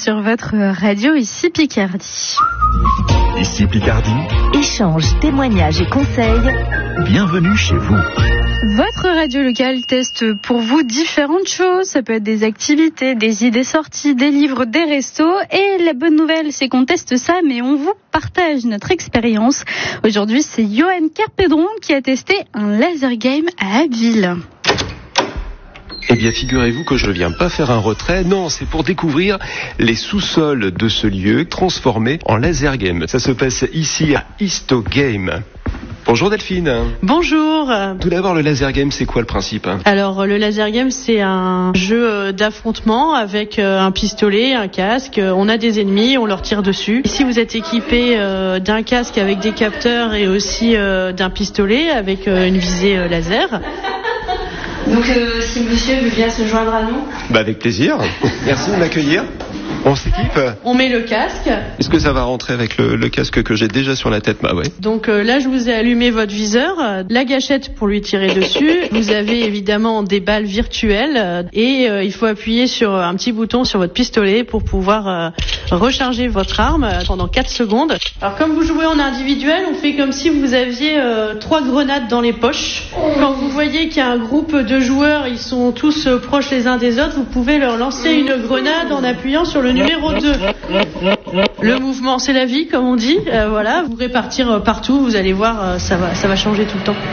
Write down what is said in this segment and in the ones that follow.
sur votre radio, ici Picardie. Ici Picardie. Échanges, témoignages et conseils. Bienvenue chez vous. Votre radio locale teste pour vous différentes choses. Ça peut être des activités, des idées sorties, des livres, des restos. Et la bonne nouvelle, c'est qu'on teste ça, mais on vous partage notre expérience. Aujourd'hui, c'est Johan Carpédron qui a testé un laser game à Abbeville. Eh bien, figurez-vous que je ne viens pas faire un retrait. Non, c'est pour découvrir les sous-sols de ce lieu transformé en laser game. Ça se passe ici à Histo Game. Bonjour Delphine. Bonjour. Tout d'abord, le laser game, c'est quoi le principe ? Alors, le laser game, c'est un jeu d'affrontement avec un pistolet, un casque. On a des ennemis, on leur tire dessus. Ici, vous êtes équipé d'un casque avec des capteurs et aussi d'un pistolet avec une visée laser. Donc, si monsieur veut bien se joindre à nous. Avec plaisir. Merci de m'accueillir. On s'équipe ? On met le casque. Est-ce que ça va rentrer avec le casque que j'ai déjà sur la tête ? Bah ouais. Donc là, je vous ai allumé votre viseur, la gâchette pour lui tirer dessus. Vous avez évidemment des balles virtuelles et il faut appuyer sur un petit bouton sur votre pistolet pour pouvoir recharger votre arme pendant 4 secondes. Alors comme vous jouez en individuel, on fait comme si vous aviez 3 grenades dans les poches. Quand vous voyez qu'il y a un groupe de joueurs, ils sont tous proches les uns des autres, vous pouvez leur lancer une grenade en appuyant sur le numéro 2. Le mouvement, c'est la vie, comme on dit. Voilà, vous répartir partout, vous allez voir, ça va changer tout le temps.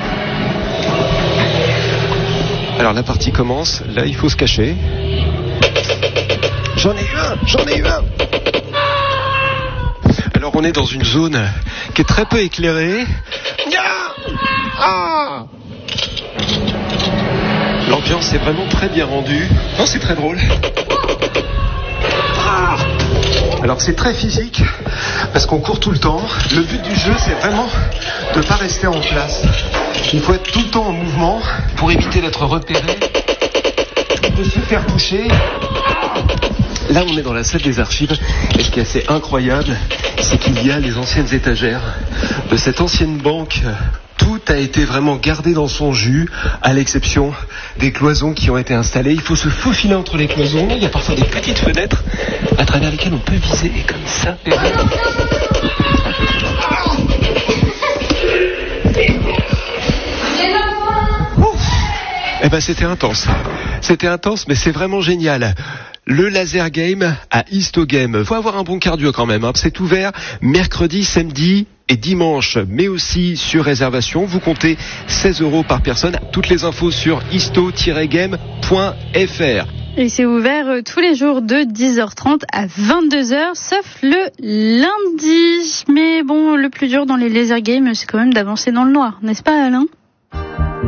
Alors la partie commence. Là, il faut se cacher. J'en ai eu un. Alors on est dans une zone qui est très peu éclairée. L'ambiance est vraiment très bien rendue. Non, c'est très drôle. Alors c'est très physique parce qu'on court tout le temps. Le but du jeu, c'est vraiment de ne pas rester en place. Il faut être tout le temps en mouvement pour éviter d'être repéré, de se faire toucher. Là, on est dans la salle des archives et ce qui est assez incroyable, c'est qu'il y a les anciennes étagères de cette ancienne banque. Tout a été vraiment gardé dans son jus, à l'exception des cloisons qui ont été installées. Il faut se faufiler entre les cloisons. Il y a parfois des petites fenêtres à travers lesquelles on peut viser comme ça. Eh ben, c'était intense. C'était intense, mais c'est vraiment génial. Le laser game à Histo Game. Faut avoir un bon cardio quand même. C'est ouvert mercredi, samedi et dimanche, mais aussi sur réservation. Vous comptez 16 € par personne. Toutes les infos sur histo-game.fr. Et c'est ouvert tous les jours de 10h30 à 22h, sauf le lundi. Mais bon, le plus dur dans les laser games, c'est quand même d'avancer dans le noir, n'est-ce pas Alain ?